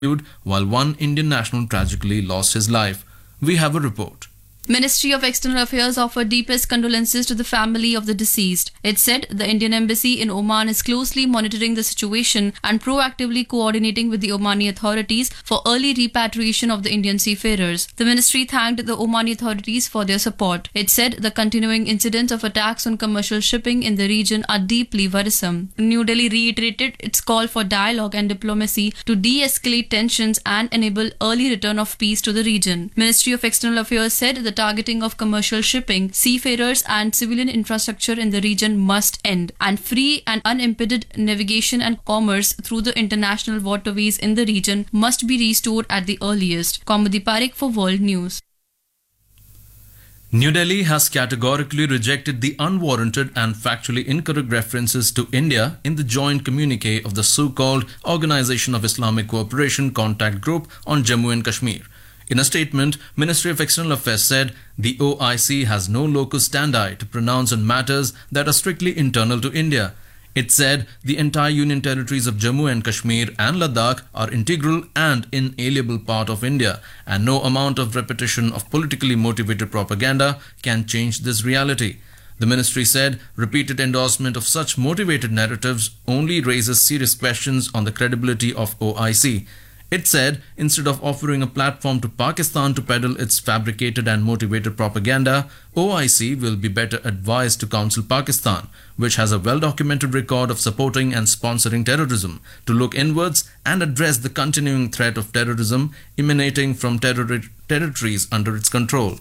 while one Indian national tragically lost his life. We have a report. Ministry of External Affairs offered deepest condolences to the family of the deceased. It said the Indian embassy in Oman is closely monitoring the situation and proactively coordinating with the Omani authorities for early repatriation of the Indian seafarers. The ministry thanked the Omani authorities for their support. It said the continuing incidents of attacks on commercial shipping in the region are deeply worrisome. New Delhi reiterated its call for dialogue and diplomacy to de-escalate tensions and enable early return of peace to the region. Ministry of External Affairs said the targeting of commercial shipping, seafarers and civilian infrastructure in the region must end, and free and unimpeded navigation and commerce through the international waterways in the region must be restored at the earliest. Kaumudi Parekh for World News. New Delhi has categorically rejected the unwarranted and factually incorrect references to India in the joint communique of the so-called Organization of Islamic Cooperation Contact Group on Jammu and Kashmir. In a statement, Ministry of External Affairs said the OIC has no locus standi to pronounce on matters that are strictly internal to India. It said the entire union territories of Jammu and Kashmir and Ladakh are integral and inalienable part of India, and no amount of repetition of politically motivated propaganda can change this reality. The ministry said repeated endorsement of such motivated narratives only raises serious questions on the credibility of OIC. It said instead of offering a platform to Pakistan to peddle its fabricated and motivated propaganda, OIC will be better advised to counsel Pakistan, which has a well-documented record of supporting and sponsoring terrorism, to look inwards and address the continuing threat of terrorism emanating from territories under its control.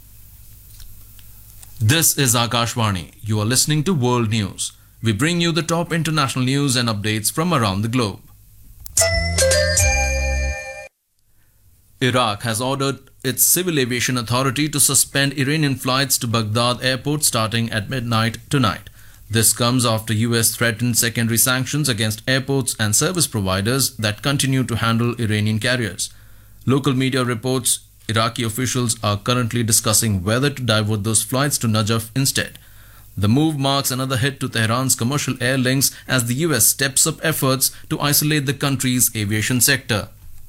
This is Akashvani. You are listening to World News. We bring you the top international news and updates from around the globe. Iraq has ordered its civil aviation authority to suspend Iranian flights to Baghdad airport starting at midnight tonight. This comes after US threatened secondary sanctions against airports and service providers that continue to handle Iranian carriers. Local media reports Iraqi officials are currently discussing whether to divert those flights to Najaf instead. The move marks another hit to Tehran's commercial air links as the US steps up efforts to isolate the country's aviation sector.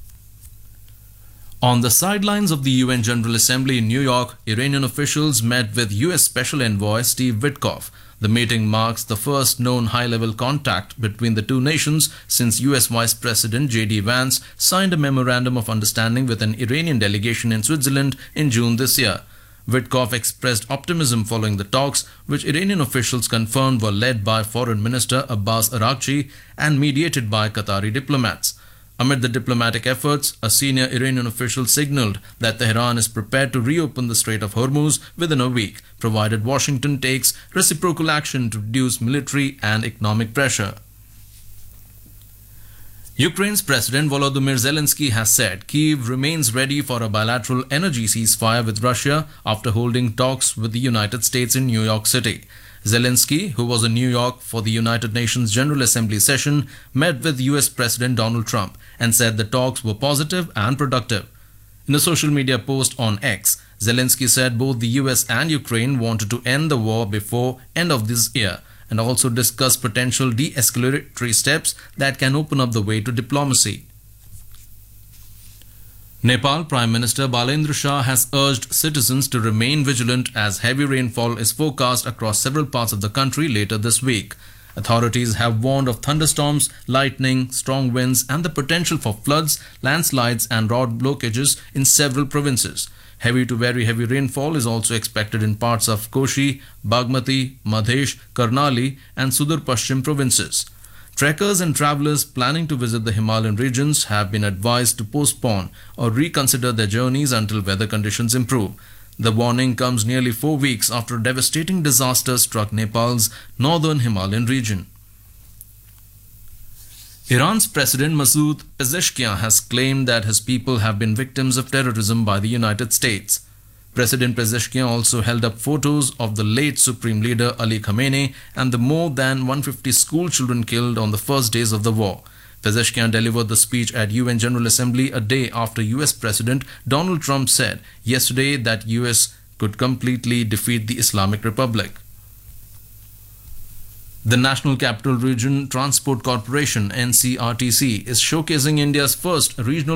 On the sidelines of the UN General Assembly in New York, Iranian officials met with US Special Envoy Steve Witkoff. The meeting marks the first known high-level contact between the two nations since US Vice President J.D. Vance signed a memorandum of understanding with an Iranian delegation in Switzerland in June this year. Witkoff expressed optimism following the talks, which Iranian officials confirmed were led by Foreign Minister Abbas Araghchi and mediated by Qatari diplomats. Amid the diplomatic efforts, a senior Iranian official signaled that Tehran is prepared to reopen the Strait of Hormuz within a week, provided Washington takes reciprocal action to reduce military and economic pressure. Ukraine's President Volodymyr Zelensky has said Kyiv remains ready for a bilateral energy ceasefire with Russia after holding talks with the United States in New York City. Zelensky, who was in New York for the United Nations General Assembly session, met with US President Donald Trump and said the talks were positive and productive. In a social media post on X, Zelensky said both the US and Ukraine wanted to end the war before end of this year and also discuss potential de-escalatory steps that can open up the way to diplomacy. Nepal Prime Minister Balendra Shah has urged citizens to remain vigilant as heavy rainfall is forecast across several parts of the country later this week. Authorities have warned of thunderstorms, lightning, strong winds and the potential for floods, landslides and road blockages in several provinces. Heavy to very heavy rainfall is also expected in parts of Koshi, Bagmati, Madhesh, Karnali and Sudur Pashchim provinces. Trekkers and travelers planning to visit the Himalayan regions have been advised to postpone or reconsider their journeys until weather conditions improve. The warning comes nearly 4 weeks after a devastating disaster struck Nepal's northern Himalayan region. Iran's President Masoud Pezeshkian has claimed that his people have been victims of terrorism by the United States. President Pezeshkian also held up photos of the late Supreme Leader Ali Khamenei and the more than 150 school children killed on the first days of the war. Pezeshkian delivered the speech at UN General Assembly a day after US President Donald Trump said yesterday that US could completely defeat the Islamic Republic. The National Capital Region Transport Corporation (NCRTC) is showcasing India's first regional